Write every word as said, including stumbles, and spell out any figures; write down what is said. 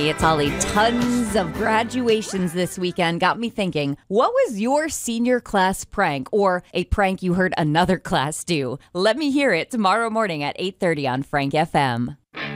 Hey, it's Holly. Tons of graduations this weekend got me thinking, what was your senior class prank or a prank you heard another class do? Let me hear it tomorrow morning at eight thirty on Frank F M.